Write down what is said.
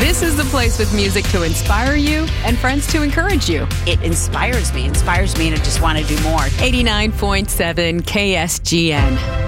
This is the place with music to inspire you and friends to encourage you. It inspires me to just want to do more. 89.7 KSGN.